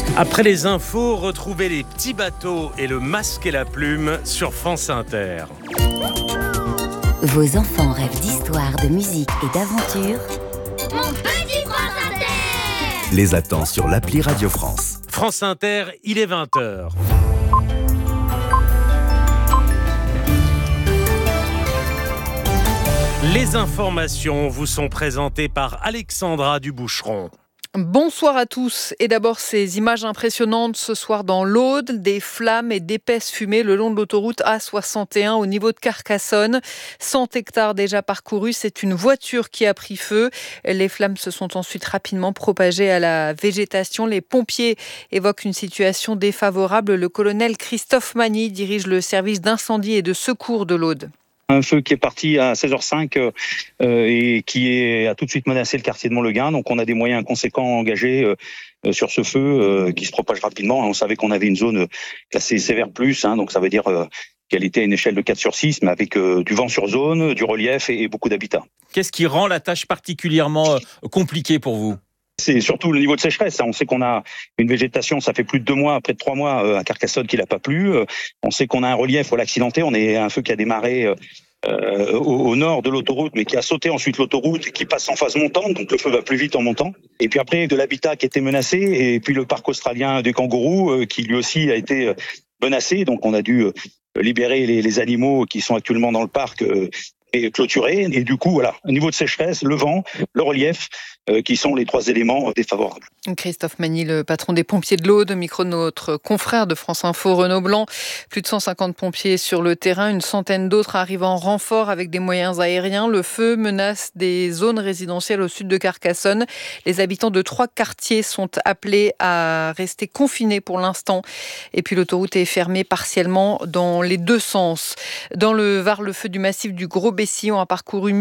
Après les infos, retrouvez les petits bateaux et le masque et la plume sur France Inter. Vos enfants rêvent d'histoire, de musique et d'aventure. Mon petit France Inter Les attend sur l'appli Radio France. France Inter, il est 20h. Les informations vous sont présentées par Alexandra Duboucheron. Bonsoir à tous. Et d'abord, ces images impressionnantes ce soir dans l'Aude, des flammes et d'épaisses fumées le long de l'autoroute A61 au niveau de Carcassonne. 100 hectares déjà parcourus, c'est une voiture qui a pris feu. Les flammes se sont ensuite rapidement propagées à la végétation. Les pompiers évoquent une situation défavorable. Le colonel Christophe Magny dirige le service d'incendie et de secours de l'Aude. Un feu qui est parti à 16h05 et qui a tout de suite menacé le quartier de Montleguin. Donc on a des moyens conséquents engagés sur ce feu qui se propage rapidement. On savait qu'on avait une zone classée sévère plus, donc ça veut dire qu'elle était à une échelle de 4/6, mais avec du vent sur zone, du relief et beaucoup d'habitat. Qu'est-ce qui rend la tâche particulièrement compliquée pour vous ? C'est surtout le niveau de sécheresse. On sait qu'on a une végétation, ça fait plus de 2 mois, près de 3 mois à Carcassonne qu'il n'a pas plu. On sait qu'on a un relief accidenté. On est un feu qui a démarré au nord de l'autoroute, mais qui a sauté ensuite l'autoroute et qui passe en phase montante. Donc le feu va plus vite en montant. Et puis après, de l'habitat qui était menacé. Et puis le parc australien des kangourous qui lui aussi a été menacé. Donc on a dû libérer les animaux qui sont actuellement dans le parc et clôturé. Et du coup, voilà, au niveau de sécheresse, le vent, le relief, qui sont les 3 éléments défavorables. Christophe Magny, le patron des pompiers de l'Aude, micro de notre confrère de France Info, Renaud Blanc. Plus de 150 pompiers sur le terrain, une centaine d'autres arrivent en renfort avec des moyens aériens. Le feu menace des zones résidentielles au sud de Carcassonne. Les habitants de 3 quartiers sont appelés à rester confinés pour l'instant. Et puis l'autoroute est fermée partiellement dans les 2 sens. Dans le Var, le feu du massif du Gros-Bessillon a parcouru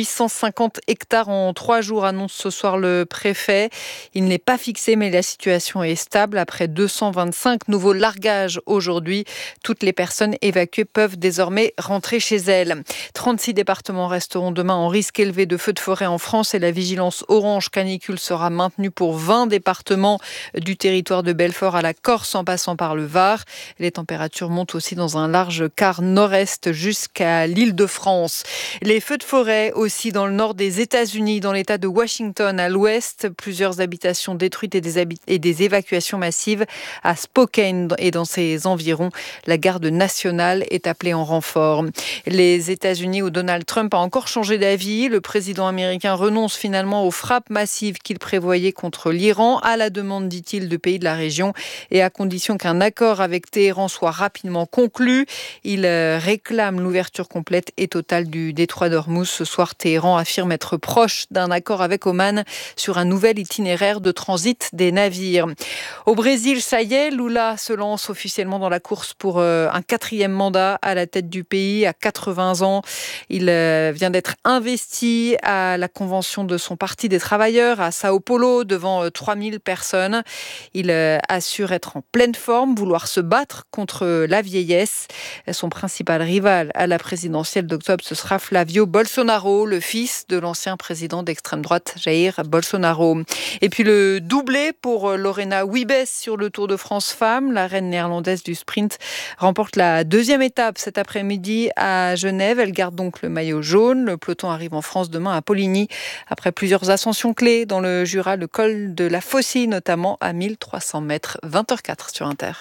1850 hectares en 3 jours, annonce ce soir le préfet. Il n'est pas fixé, mais la situation est stable. Après 225 nouveaux largages aujourd'hui, toutes les personnes évacuées peuvent désormais rentrer chez elles. 36 départements resteront demain en risque élevé de feux de forêt en France et la vigilance orange canicule sera maintenue pour 20 départements du territoire de Belfort à la Corse en passant par le Var. Les températures montent aussi dans un large quart nord-est jusqu'à l'Île-de-France. Les feux de forêt aussi dans le nord des États-Unis, dans l'État de Washington à l'ouest. Plusieurs habitations détruites et des évacuations massives à Spokane et dans ses environs. La garde nationale est appelée en renfort. Les États-Unis où Donald Trump a encore changé d'avis. Le président américain renonce finalement aux frappes massives qu'il prévoyait contre l'Iran à la demande, dit-il, de pays de la région et à condition qu'un accord avec Téhéran soit rapidement conclu. Il réclame l'ouverture complète et totale du détroit d'Ormuz. Ce soir, Téhéran affirme être proche d'un accord avec Oman sur un nouvel itinéraire de transit des navires. Au Brésil, ça y est, Lula se lance officiellement dans la course pour un 4e mandat à la tête du pays à 80 ans. Il vient d'être investi à la convention de son parti des travailleurs à Sao Paulo devant 3000 personnes. Il assure être en pleine forme, vouloir se battre contre la vieillesse. Son principal rival à la présidentielle d'octobre, ce sera Flavio Bolsonaro, le fils de l'ancien président d'extrême droite Jair Bolsonaro. Et puis le doublé pour Lorena Wiebes sur le Tour de France Femmes. La reine néerlandaise du sprint remporte la 2e étape cet après-midi à Genève. Elle garde donc le maillot jaune. Le peloton arrive en France demain à Poligny. Après plusieurs ascensions clés dans le Jura, le col de la Faucille notamment à 1300 mètres. 20h04 sur Inter.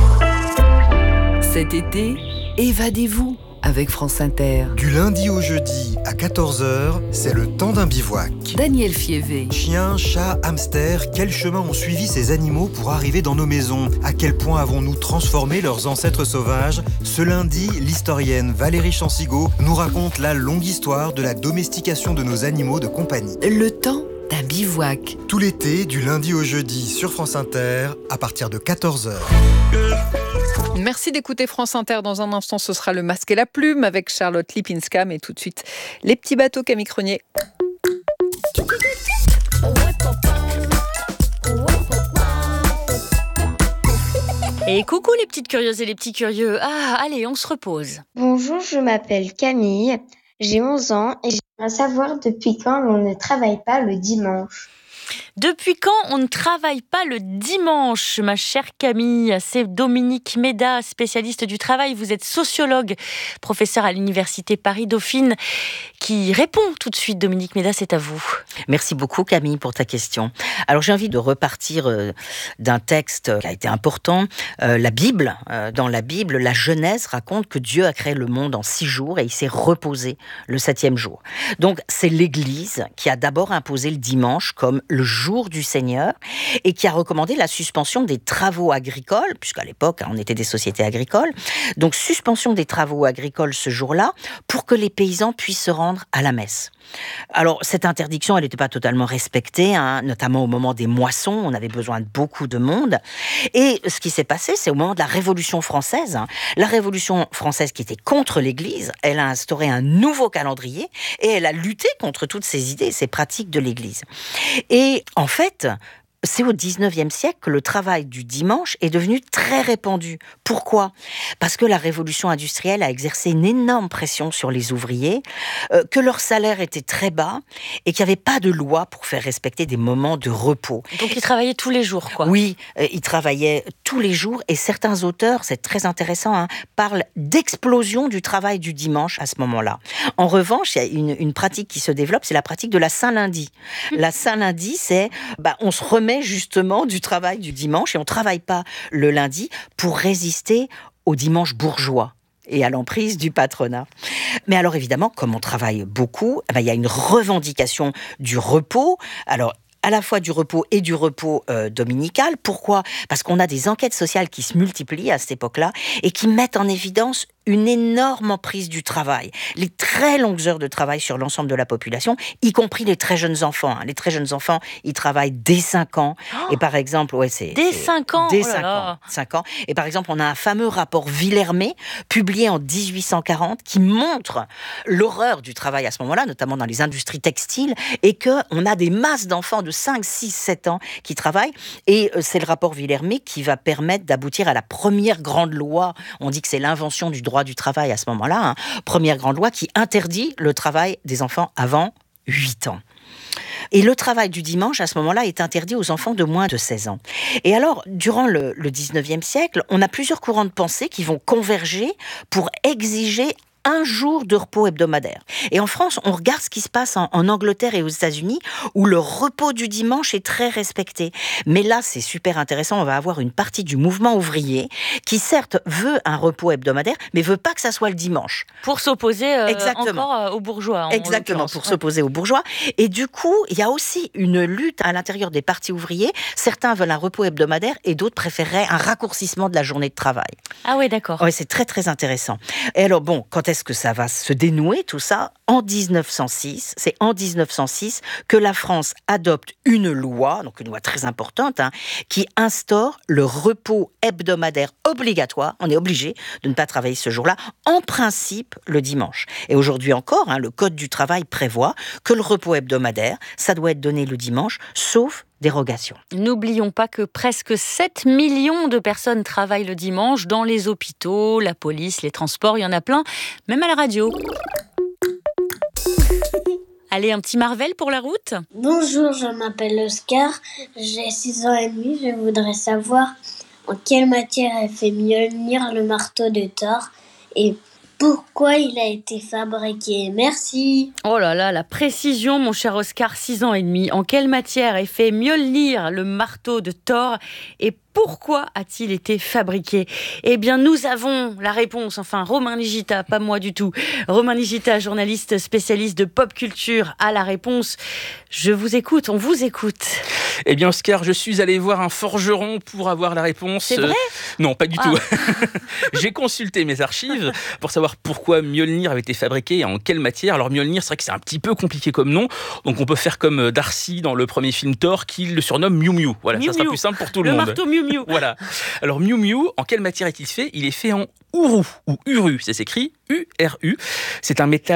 Cet été, évadez-vous avec France Inter. Du lundi au jeudi à 14h, c'est le temps d'un bivouac. Daniel Fievé. Chiens, chats, hamsters, quels chemins ont suivi ces animaux pour arriver dans nos maisons ? À quel point avons-nous transformé leurs ancêtres sauvages ? Ce lundi, l'historienne Valérie Chansigo nous raconte la longue histoire de la domestication de nos animaux de compagnie. Le temps d'un bivouac. Tout l'été, du lundi au jeudi sur France Inter, à partir de 14h. Merci d'écouter France Inter. Dans un instant, ce sera le masque et la plume avec Charlotte Lipinska. Mais tout de suite, les petits bateaux Camille Cronier. Et coucou les petites curieuses et les petits curieux. Allez, on se repose. Bonjour, je m'appelle Camille, j'ai 11 ans et j'aimerais savoir depuis quand l'on ne travaille pas le dimanche. Depuis quand on ne travaille pas le dimanche, ma chère Camille? C'est Dominique Méda, spécialiste du travail. Vous êtes sociologue, professeur à l'université Paris-Dauphine, qui répond tout de suite. Dominique Méda, c'est à vous. Merci beaucoup Camille pour ta question. Alors j'ai envie de repartir d'un texte qui a été important. La Bible, dans la Bible, la Genèse raconte que Dieu a créé le monde en 6 jours et il s'est reposé le 7e jour. Donc c'est l'Église qui a d'abord imposé le dimanche comme le jour du Seigneur et qui a recommandé la suspension des travaux agricoles, puisqu'à l'époque on était des sociétés agricoles. Donc suspension des travaux agricoles ce jour-là pour que les paysans puissent se rendre à la messe. Alors cette interdiction, elle n'était pas totalement respectée, notamment au moment des moissons, on avait besoin de beaucoup de monde. Et ce qui s'est passé, c'est au moment de la Révolution française. La Révolution française qui était contre l'Église, elle a instauré un nouveau calendrier et elle a lutté contre toutes ces idées, ces pratiques de l'Église. Et en fait, c'est au 19e siècle que le travail du dimanche est devenu très répandu. Pourquoi ? Parce que la révolution industrielle a exercé une énorme pression sur les ouvriers, que leur salaire était très bas et qu'il n'y avait pas de loi pour faire respecter des moments de repos. Donc ils travaillaient tous les jours, quoi. Oui, ils travaillaient tous les jours et certains auteurs, c'est très intéressant, parlent d'explosion du travail du dimanche à ce moment-là. En revanche, il y a une pratique qui se développe, c'est la pratique de la Saint-Lundi. La Saint-Lundi, c'est on se remet justement du travail du dimanche et on ne travaille pas le lundi pour résister au dimanche bourgeois et à l'emprise du patronat. Mais alors évidemment, comme on travaille beaucoup, il y a une revendication du repos. Alors à la fois du repos et du repos dominical. Pourquoi ? Parce qu'on a des enquêtes sociales qui se multiplient à cette époque-là et qui mettent en évidence une énorme emprise du travail. Les très longues heures de travail sur l'ensemble de la population, y compris les très jeunes enfants. Les très jeunes enfants, ils travaillent dès 5 ans. Et par exemple, dès 5 ans. Dès 5 ans. Et par exemple, on a un fameux rapport Villermé, publié en 1840, qui montre l'horreur du travail à ce moment-là, notamment dans les industries textiles, et qu'on a des masses d'enfants de 5, 6, 7 ans qui travaillent. Et c'est le rapport Villermé qui va permettre d'aboutir à la première grande loi. On dit que c'est l'invention du droit du travail à ce moment-là. Première grande loi qui interdit le travail des enfants avant 8 ans. Et le travail du dimanche, à ce moment-là, est interdit aux enfants de moins de 16 ans. Et alors, durant le 19e siècle, on a plusieurs courants de pensée qui vont converger pour exiger un jour de repos hebdomadaire. Et en France, on regarde ce qui se passe en Angleterre et aux États-Unis, où le repos du dimanche est très respecté. Mais là, c'est super intéressant, on va avoir une partie du mouvement ouvrier qui, certes, veut un repos hebdomadaire, mais veut pas que ça soit le dimanche. Pour s'opposer encore aux bourgeois. Exactement, pour s'opposer aux bourgeois. Et du coup, il y a aussi une lutte à l'intérieur des partis ouvriers. Certains veulent un repos hebdomadaire et d'autres préféreraient un raccourcissement de la journée de travail. Ah oui, d'accord. Oui, c'est très, très intéressant. Et alors, bon, quand est-ce que ça va se dénouer, tout ça ? En 1906, c'est en 1906 que la France adopte une loi, donc une loi très importante, qui instaure le repos hebdomadaire obligatoire. On est obligé de ne pas travailler ce jour-là, en principe le dimanche. Et aujourd'hui encore, le Code du travail prévoit que le repos hebdomadaire, ça doit être donné le dimanche, sauf dérogation. N'oublions pas que presque 7 millions de personnes travaillent le dimanche dans les hôpitaux, la police, les transports, il y en a plein, même à la radio. Allez, un petit Marvel pour la route ? Bonjour, je m'appelle Oscar, j'ai 6 ans et demi, je voudrais savoir en quelle matière elle fait Mjolnir, le marteau de Thor, et pourquoi il a été fabriqué. Merci. Oh là là, la précision, mon cher Oscar, 6 ans et demi. En quelle matière est fait Mjolnir, le marteau de Thor, et pourquoi a-t-il été fabriqué ? Eh bien, nous avons la réponse. Enfin, Romain Ligita, pas moi du tout. Romain Ligita, journaliste spécialiste de pop culture, a la réponse. Je vous écoute, on vous écoute. Eh bien, Oscar, je suis allé voir un forgeron pour avoir la réponse. C'est vrai ? Non, pas du tout. J'ai consulté mes archives pour savoir pourquoi Mjolnir avait été fabriqué et en quelle matière. Alors, Mjolnir, c'est vrai que c'est un petit peu compliqué comme nom. Donc, on peut faire comme Darcy dans le premier film Thor, qui le surnomme Miu Miu. Voilà, ça sera plus simple pour tout le monde. Le marteau Miu Miu. Voilà. Alors, Miu Miu, en quelle matière est-il fait ? Il est fait en Uru, ou Uru, ça s'écrit U-R-U. C'est un métal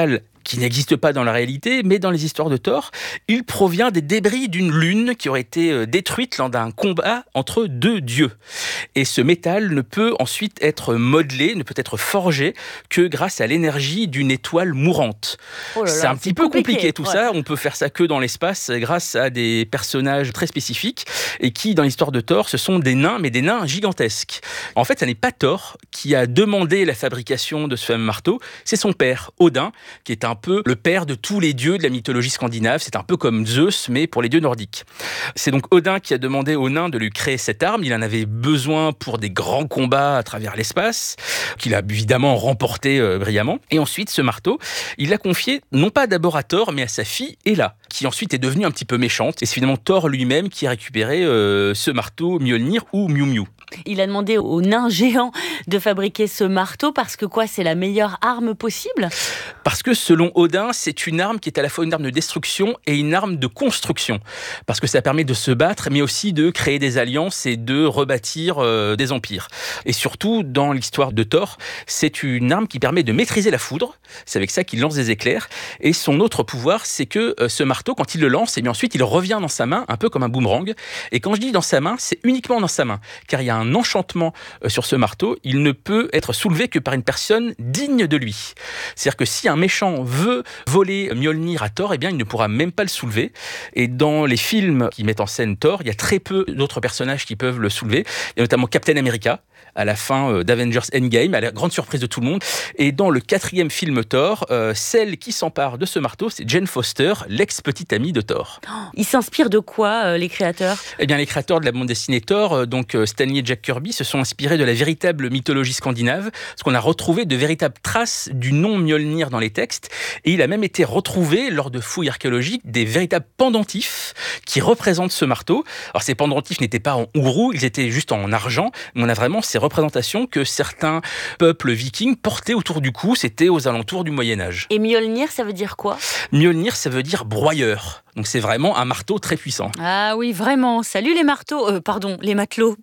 qui n'existe pas dans la réalité, mais dans les histoires de Thor, il provient des débris d'une lune qui aurait été détruite lors d'un combat entre deux dieux. Et ce métal ne peut ensuite être modelé, ne peut être forgé que grâce à l'énergie d'une étoile mourante. Oh là là, c'est un petit peu compliqué tout ouais. ça, on peut faire ça que dans l'espace grâce à des personnages très spécifiques et qui, dans l'histoire de Thor, ce sont des nains, mais des nains gigantesques. En fait, ça n'est pas Thor qui a demandé la fabrication de ce fameux marteau, c'est son père, Odin, qui est un peu le père de tous les dieux de la mythologie scandinave. C'est un peu comme Zeus, mais pour les dieux nordiques. C'est donc Odin qui a demandé aux nains de lui créer cette arme. Il en avait besoin pour des grands combats à travers l'espace, qu'il a évidemment remporté brillamment. Et ensuite, ce marteau, il l'a confié non pas d'abord à Thor, mais à sa fille Hela, qui ensuite est devenue un petit peu méchante. Et c'est finalement Thor lui-même qui a récupéré ce marteau Mjolnir ou Miu Miu. Il a demandé aux nains géants de fabriquer ce marteau parce que quoi, c'est la meilleure arme possible ? Parce que selon Odin, c'est une arme qui est à la fois une arme de destruction et une arme de construction. Parce que ça permet de se battre, mais aussi de créer des alliances et de rebâtir des empires. Et surtout, dans l'histoire de Thor, c'est une arme qui permet de maîtriser la foudre. C'est avec ça qu'il lance des éclairs. Et son autre pouvoir, c'est que ce marteau, quand il le lance, et bien ensuite il revient dans sa main, un peu comme un boomerang. Et quand je dis dans sa main, c'est uniquement dans sa main. Car il y a un enchantement sur ce marteau, il ne peut être soulevé que par une personne digne de lui. C'est-à-dire que si un méchant veut voler Mjolnir à Thor, eh bien il ne pourra même pas le soulever. Et dans les films qui mettent en scène Thor, il y a très peu d'autres personnages qui peuvent le soulever. Il y a notamment Captain America, à la fin d'Avengers Endgame, à la grande surprise de tout le monde. Et dans le 4e film Thor, celle qui s'empare de ce marteau, c'est Jane Foster, l'ex-petite amie de Thor. Ils s'inspirent de quoi, les créateurs ? Eh bien, les créateurs de la bande dessinée Thor, donc Stanley et Jack Kirby, se sont inspirés de la véritable mythologie scandinave, parce qu'on a retrouvé de véritables traces du nom Mjolnir dans les textes, et il a même été retrouvé, lors de fouilles archéologiques, des véritables pendentifs qui représentent ce marteau. Alors, ces pendentifs n'étaient pas en ourou, ils étaient juste en argent, mais on a vraiment ces représentations que certains peuples vikings portaient autour du cou, c'était aux alentours du Moyen-Âge. Et Mjolnir, ça veut dire quoi ? Mjolnir, ça veut dire broyeur. Donc c'est vraiment un marteau très puissant. Ah oui, vraiment. Salut les marteaux, les matelots.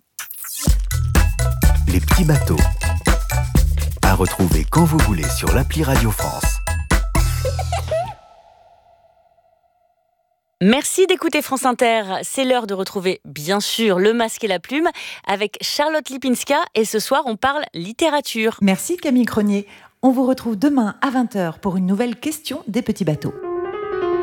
Les petits bateaux. À retrouver quand vous voulez sur l'appli Radio France. Merci d'écouter France Inter. C'est l'heure de retrouver, bien sûr, Le Masque et la Plume avec Charlotte Lipinska. Et ce soir, on parle littérature. Merci Camille Cronier. On vous retrouve demain à 20h pour une nouvelle question des petits bateaux.